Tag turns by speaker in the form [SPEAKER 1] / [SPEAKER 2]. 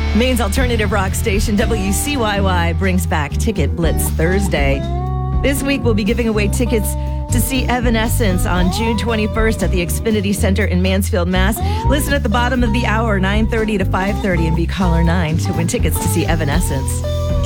[SPEAKER 1] Maine's alternative rock station WCYY brings back Ticket Blitz Thursday. This week we'll be giving away tickets to see Evanescence on June 21st at the Xfinity Center in Mansfield, Mass. Listen at the bottom of the hour, 9:30 to 5:30, and be caller 9 to win tickets to see Evanescence.